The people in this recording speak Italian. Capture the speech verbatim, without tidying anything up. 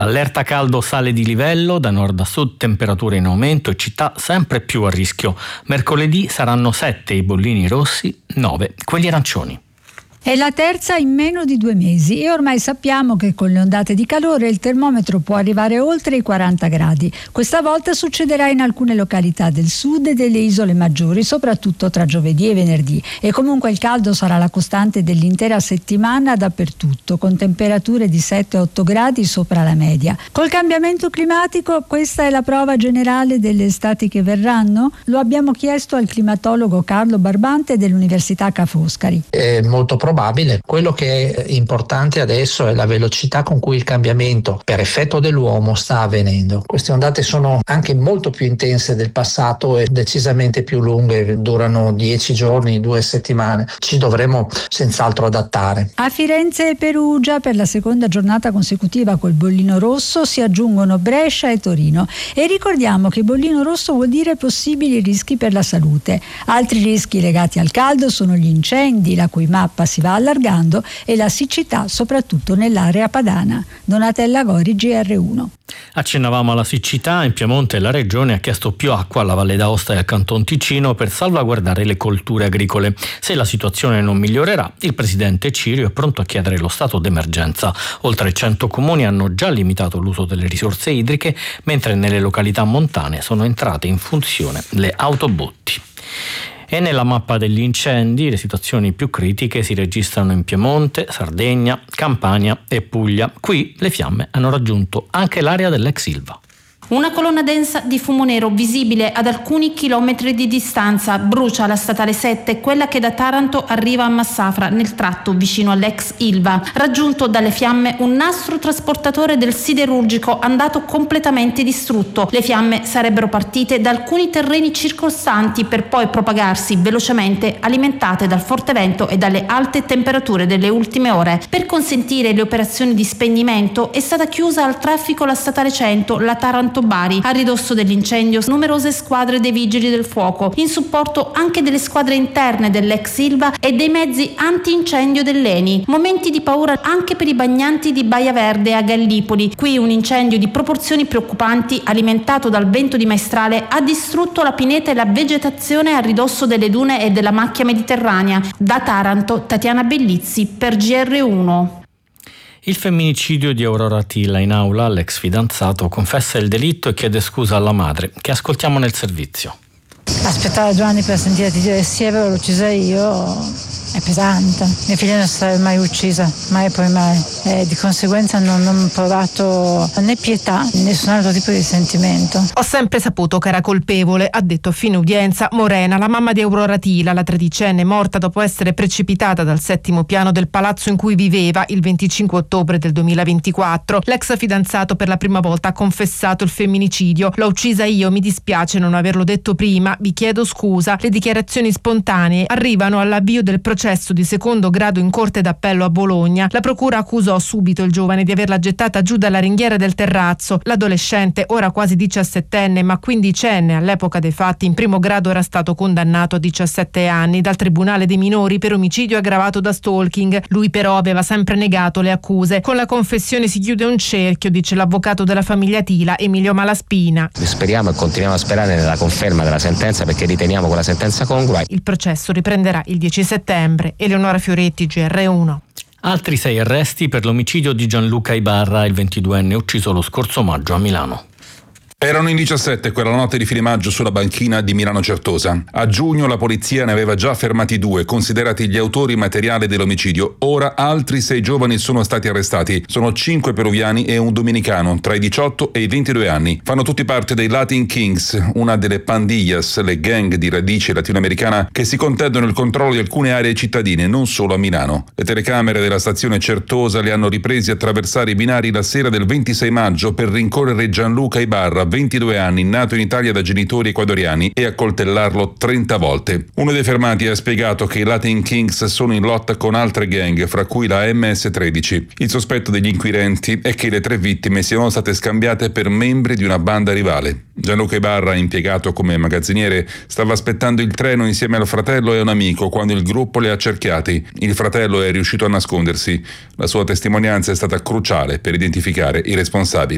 Allerta caldo sale di livello, da nord a sud temperature in aumento e città sempre più a rischio. Mercoledì saranno sette i bollini rossi, nove quelli arancioni. È la terza in meno di due mesi e ormai sappiamo che con le ondate di calore il termometro può arrivare oltre i quaranta gradi. Questa volta succederà in alcune località del sud e delle isole maggiori, soprattutto tra giovedì e venerdì. E comunque il caldo sarà la costante dell'intera settimana dappertutto, con temperature di sette otto gradi sopra la media. Col cambiamento climatico questa è la prova generale delle estati che verranno? Lo abbiamo chiesto al climatologo Carlo Barbante dell'Università Ca' Foscari. È molto probabile. Quello che è importante adesso è la velocità con cui il cambiamento per effetto dell'uomo sta avvenendo. Queste ondate sono anche molto più intense del passato e decisamente più lunghe, durano dieci giorni, due settimane. Ci dovremo senz'altro adattare. A Firenze e Perugia per la seconda giornata consecutiva col bollino rosso si aggiungono Brescia e Torino. E ricordiamo che bollino rosso vuol dire possibili rischi per la salute. Altri rischi legati al caldo sono gli incendi, la cui mappa si va allargando, e la siccità soprattutto nell'area padana. Donatella Gori, G R uno. Accennavamo alla siccità. In Piemonte la regione ha chiesto più acqua alla Valle d'Aosta e al Canton Ticino per salvaguardare le colture agricole. Se la situazione non migliorerà, il presidente Cirio è pronto a chiedere lo stato d'emergenza. Oltre cento comuni hanno già limitato l'uso delle risorse idriche, mentre nelle località montane sono entrate in funzione le autobotti. E nella mappa degli incendi le situazioni più critiche si registrano in Piemonte, Sardegna, Campania e Puglia. Qui le fiamme hanno raggiunto anche l'area dell'ex Ilva. Una colonna densa di fumo nero visibile ad alcuni chilometri di distanza brucia la statale sette, quella che da Taranto arriva a Massafra nel tratto vicino all'ex Ilva. Raggiunto dalle fiamme un nastro trasportatore del siderurgico andato completamente distrutto. Le fiamme sarebbero partite da alcuni terreni circostanti per poi propagarsi velocemente, alimentate dal forte vento e dalle alte temperature delle ultime ore. Per consentire le operazioni di spegnimento è stata chiusa al traffico la statale cento, la Taranto Bari. A ridosso dell'incendio numerose squadre dei vigili del fuoco, in supporto anche delle squadre interne dell'ex Ilva e dei mezzi antincendio dell'Eni. Momenti di paura anche per i bagnanti di Baia Verde a Gallipoli. Qui un incendio di proporzioni preoccupanti, alimentato dal vento di maestrale, ha distrutto la pineta e la vegetazione a ridosso delle dune e della macchia mediterranea. Da Taranto, Tatiana Bellizzi per G R uno. Il femminicidio di Aurora Tilla. In aula l'ex fidanzato confessa il delitto e chiede scusa alla madre, che ascoltiamo nel servizio. Aspettare due anni per sentire di dire sì, è vero, l'ho uccisa io, è pesante. Mia figlia non sarebbe mai uccisa, mai e poi mai. E di conseguenza non, non ho provato né pietà né nessun altro tipo di sentimento. Ho sempre saputo che era colpevole, ha detto a fine udienza Morena, la mamma di Aurora Tilla, la tredicenne morta dopo essere precipitata dal settimo piano del palazzo in cui viveva il venticinque ottobre del duemilaventiquattro. L'ex fidanzato per la prima volta ha confessato il femminicidio. L'ho uccisa io, mi dispiace non averlo detto prima, vi chiedo scusa. Le dichiarazioni spontanee arrivano all'avvio del processo di secondo grado in Corte d'Appello a Bologna. La procura accusò subito il giovane di averla gettata giù dalla ringhiera del terrazzo. L'adolescente, ora quasi diciassettenne ma quindicenne all'epoca dei fatti, in primo grado era stato condannato a diciassette anni dal Tribunale dei minori per omicidio aggravato da stalking. Lui però aveva sempre negato le accuse. Con la confessione si chiude un cerchio, dice l'avvocato della famiglia Tila, Emilio Malaspina. Speriamo e continuiamo a sperare nella conferma della sentenza, perché riteniamo quella sentenza congrua. Il processo riprenderà il dieci settembre. Eleonora Fioretti, G R uno. Altri sei arresti per l'omicidio di Gianluca Ibarra, il ventiduenne ucciso lo scorso maggio a Milano. Erano in diciassette quella notte di fine maggio sulla banchina di Milano Certosa. A giugno la polizia ne aveva già fermati due, considerati gli autori materiali dell'omicidio. Ora altri sei giovani sono stati arrestati. Sono cinque peruviani e un dominicano, tra i diciotto e i ventidue anni. Fanno tutti parte dei Latin Kings, una delle pandillas, le gang di radice latinoamericana che si contendono il controllo di alcune aree cittadine, non solo a Milano. Le telecamere della stazione Certosa li hanno ripresi a attraversare i binari la sera del ventisei maggio per rincorrere Gianluca Ibarra, ventidue anni, nato in Italia da genitori ecuadoriani, e accoltellarlo trenta volte. Uno dei fermati ha spiegato che i Latin Kings sono in lotta con altre gang, fra cui la M S tredici. Il sospetto degli inquirenti è che le tre vittime siano state scambiate per membri di una banda rivale. Gianluca Ibarra, impiegato come magazziniere, stava aspettando il treno insieme al fratello e un amico quando il gruppo li ha cerchiati. Il fratello è riuscito a nascondersi. La sua testimonianza è stata cruciale per identificare i responsabili.